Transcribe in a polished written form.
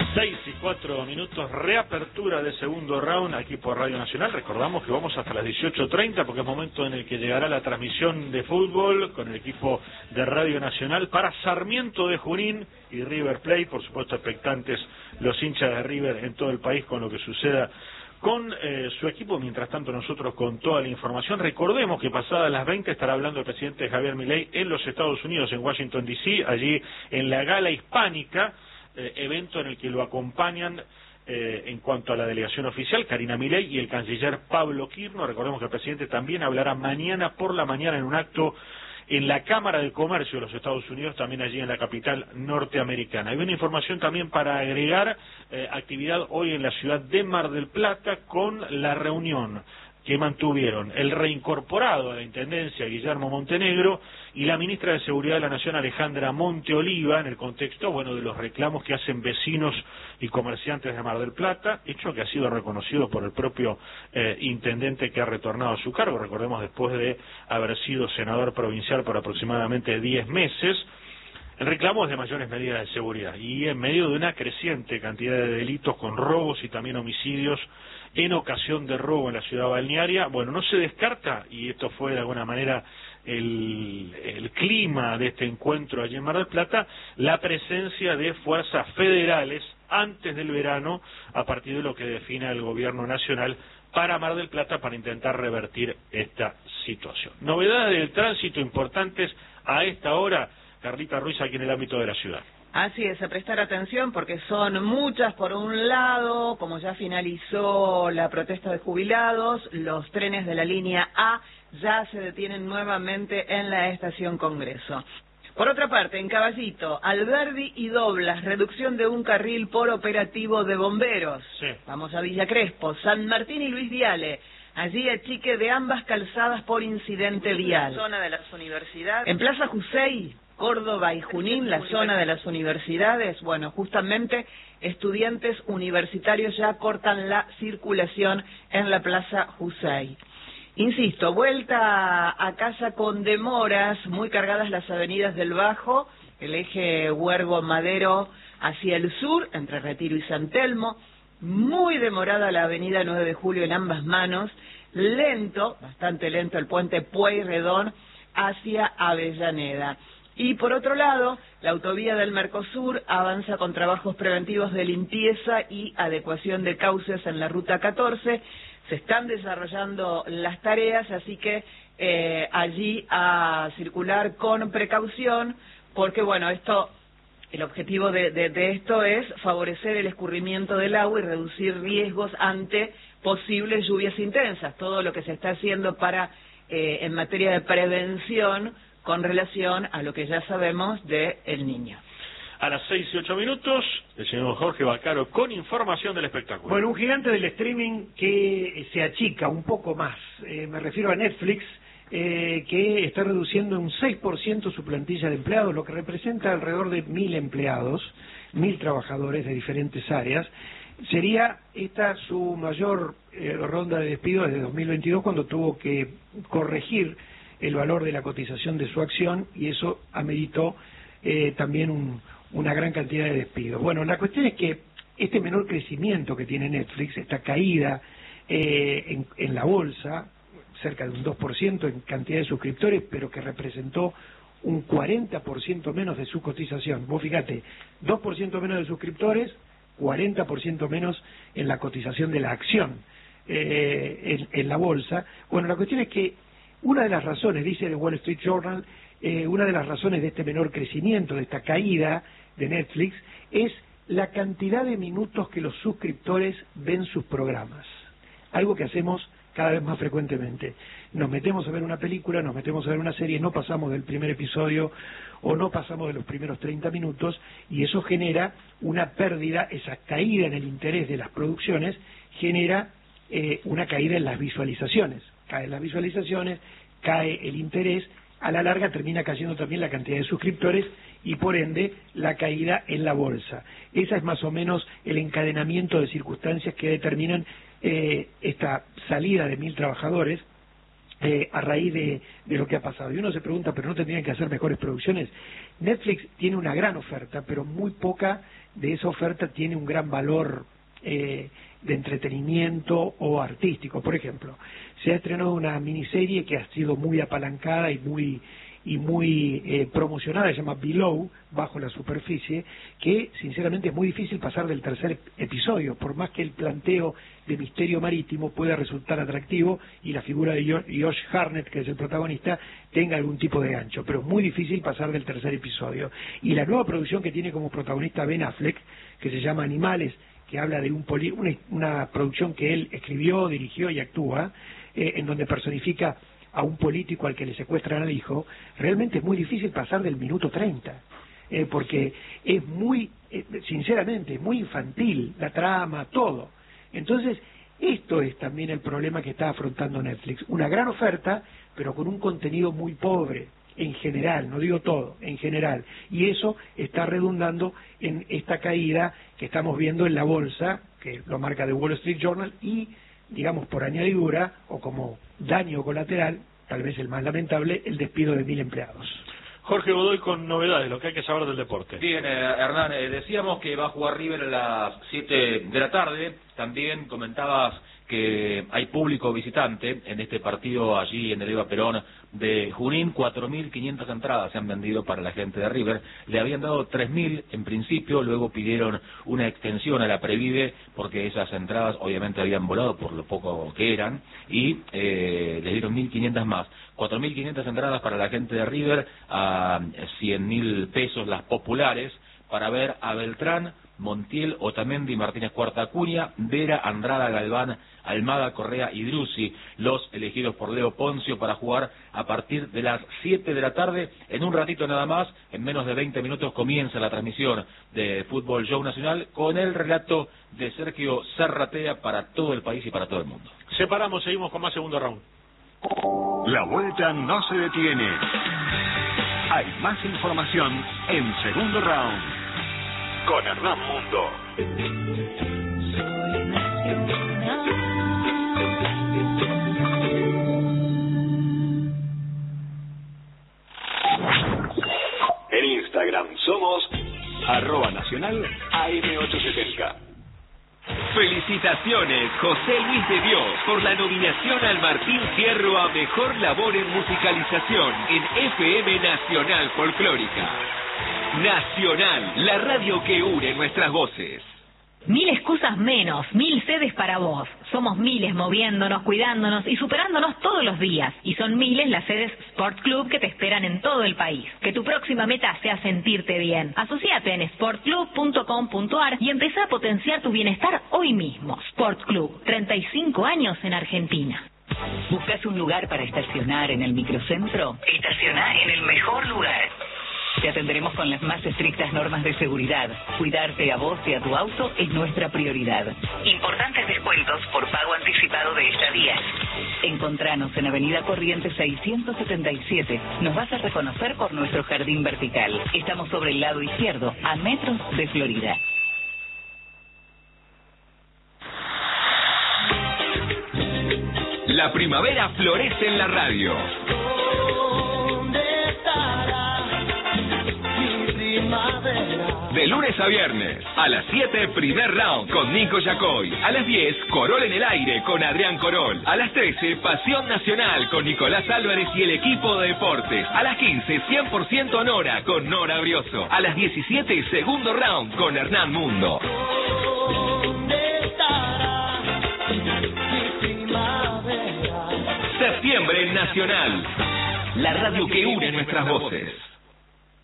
6:04, reapertura de segundo round aquí por Radio Nacional. Recordamos que vamos hasta las 18:30 porque es momento en el que llegará la transmisión de fútbol con el equipo de Radio Nacional para Sarmiento de Junín y River Plate. Por supuesto, expectantes los hinchas de River en todo el país con lo que suceda con su equipo. Mientras tanto, nosotros con toda la información. Recordemos que pasadas las 20 estará hablando el presidente Javier Milei en los Estados Unidos, en Washington D.C., allí en la Gala Hispánica, evento en el que lo acompañan en cuanto a la delegación oficial, Karina Milei y el canciller Pablo Quirno. Recordemos que el presidente también hablará mañana por la mañana en un acto en la Cámara de Comercio de los Estados Unidos, también allí en la capital norteamericana. Hay una información también para agregar, actividad hoy en la ciudad de Mar del Plata con la reunión que mantuvieron el reincorporado a la Intendencia Guillermo Montenegro y la ministra de Seguridad de la Nación Alejandra Monteoliva, en el contexto de los reclamos que hacen vecinos y comerciantes de Mar del Plata, hecho que ha sido reconocido por el propio intendente que ha retornado a su cargo, recordemos, después de haber sido senador provincial por aproximadamente 10 meses. El reclamo es de mayores medidas de seguridad y en medio de una creciente cantidad de delitos con robos y también homicidios en ocasión de robo en la ciudad balnearia. Bueno, no se descarta, y esto fue de alguna manera el clima de este encuentro allí en Mar del Plata, la presencia de fuerzas federales antes del verano, a partir de lo que defina el gobierno nacional para Mar del Plata, para intentar revertir esta situación. Novedades del tránsito importantes a esta hora, Carlita Ruiz, aquí en el ámbito de la ciudad. Así es, a prestar atención porque son muchas. Por un lado, como ya finalizó la protesta de jubilados, los trenes de la línea A ya se detienen nuevamente en la estación Congreso. Por otra parte, en Caballito, Alberdi y Doblas, reducción de un carril por operativo de bomberos. Sí. Vamos a Villa Crespo, San Martín y Luis Viale. Allí achique de ambas calzadas por incidente vial. Zona de las universidades. En Plaza Jusey, Córdoba y Junín, la zona de las universidades, bueno, justamente estudiantes universitarios ya cortan la circulación en la Plaza Jusey. Insisto, vuelta a casa con demoras, muy cargadas las avenidas del Bajo, el eje Huergo Madero hacia el sur, entre Retiro y San Telmo, muy demorada la avenida 9 de Julio en ambas manos, lento, bastante lento el puente Pueyrredón hacia Avellaneda. Y por otro lado, la autovía del Mercosur avanza con trabajos preventivos de limpieza y adecuación de cauces en la ruta 14. Se están desarrollando las tareas, así que allí a circular con precaución, porque bueno, el objetivo de esto es favorecer el escurrimiento del agua y reducir riesgos ante posibles lluvias intensas. Todo lo que se está haciendo para en materia de prevención con relación a lo que ya sabemos de El Niño. A las 6:08, el señor Jorge Vaccaro con información del espectáculo. Bueno, un gigante del streaming que se achica un poco más. Me refiero a Netflix, que está reduciendo un 6% su plantilla de empleados, lo que representa alrededor de 1.000 empleados, 1.000 trabajadores de diferentes áreas. Sería esta su mayor ronda de despidos desde 2022, cuando tuvo que corregir el valor de la cotización de su acción, y eso ameritó también una gran cantidad de despidos. Bueno, la cuestión es que este menor crecimiento que tiene Netflix, esta caída en la bolsa, cerca de un 2% en cantidad de suscriptores, pero que representó un 40% menos de su cotización. Vos fíjate, 2% menos de suscriptores, 40% menos en la cotización de la acción en la bolsa. Bueno, la cuestión es que una de las razones, dice el Wall Street Journal, una de las razones de este menor crecimiento, de esta caída de Netflix, es la cantidad de minutos que los suscriptores ven sus programas. Algo que hacemos cada vez más frecuentemente. Nos metemos a ver una película, nos metemos a ver una serie, no pasamos del primer episodio o no pasamos de los primeros 30 minutos, y eso genera una pérdida, esa caída en el interés de las producciones genera una caída en las visualizaciones. Caen las visualizaciones, cae el interés, a la larga termina cayendo también la cantidad de suscriptores y por ende la caída en la bolsa. Esa es más o menos el encadenamiento de circunstancias que determinan esta salida de 1.000 trabajadores a raíz de lo que ha pasado. Y uno se pregunta, ¿pero no tendrían que hacer mejores producciones? Netflix tiene una gran oferta, pero muy poca de esa oferta tiene un gran valor de entretenimiento o artístico. Por ejemplo, se ha estrenado una miniserie que ha sido muy apalancada y muy promocionada, se llama Below, Bajo la Superficie, que sinceramente es muy difícil pasar del tercer episodio, por más que el planteo de misterio marítimo pueda resultar atractivo y la figura de Josh Hartnett, que es el protagonista, tenga algún tipo de gancho, pero es muy difícil pasar del tercer episodio. Y la nueva producción que tiene como protagonista Ben Affleck, que se llama Animales, que habla de una producción que él escribió, dirigió y actúa, en donde personifica a un político al que le secuestran al hijo, realmente es muy difícil pasar del minuto 30, porque es sinceramente, muy infantil la trama, todo. Entonces, esto es también el problema que está afrontando Netflix, una gran oferta, pero con un contenido muy pobre, en general, no digo todo, en general, y eso está redundando en esta caída que estamos viendo en la bolsa, que lo marca The Wall Street Journal, y digamos por añadidura o como daño colateral, tal vez el más lamentable, el despido de 1.000 empleados. Jorge Godoy con novedades, lo que hay que saber del deporte. Bien, Hernán, decíamos que va a jugar River a las 7 de la tarde, también comentabas que hay público visitante en este partido allí en el Eva Perón de Junín. 4.500 entradas se han vendido para la gente de River. Le habían dado 3.000 en principio, luego pidieron una extensión a la Previde porque esas entradas obviamente habían volado por lo poco que eran y le dieron 1.500 más. 4.500 entradas para la gente de River, a 100.000 pesos las populares, para ver a Beltrán, Montiel, Otamendi, Martínez Cuarta Acuña, Vera, Andrada, Galván, Almada, Correa y Drussi, los elegidos por Leo Poncio para jugar a partir de las 7 de la tarde. En un ratito nada más, en menos de 20 minutos, comienza la transmisión de Fútbol Show Nacional con el relato de Sergio Serratea para todo el país y para todo el mundo. Separamos, seguimos con más segundo round. La vuelta no se detiene. Hay más información en segundo round. Con Hernán Mundo. En Instagram somos @nacional AM870. Felicitaciones, José Luis de Dios, por la nominación al Martín Fierro a Mejor Labor en Musicalización en FM Nacional Folclórica. Nacional, la radio que une nuestras voces. 1000 excusas menos, 1000 sedes para vos. Somos miles moviéndonos, cuidándonos y superándonos todos los días. Y son miles las sedes Sport Club que te esperan en todo el país. Que tu próxima meta sea sentirte bien. Asociate en sportclub.com.ar y empezá a potenciar tu bienestar hoy mismo. Sport Club, 35 años en Argentina. ¿Buscas un lugar para estacionar en el microcentro? Estacioná en el mejor lugar. Te atenderemos con las más estrictas normas de seguridad. Cuidarte a vos y a tu auto es nuestra prioridad. Importantes descuentos por pago anticipado de estadías. Encontranos en Avenida Corrientes 677. Nos vas a reconocer por nuestro jardín vertical. Estamos sobre el lado izquierdo, a metros de Florida. La primavera florece en la radio. De lunes a viernes, a las 7, primer round con Nico Yacoy. A las 10, Corol en el aire con Adrián Corol. A las 13, Pasión Nacional con Nicolás Álvarez y el equipo de deportes. A las 15, 100% Nora con Nora Brioso. A las 17, segundo round con Hernán Mundo. Septiembre Nacional, la radio que une nuestras voces.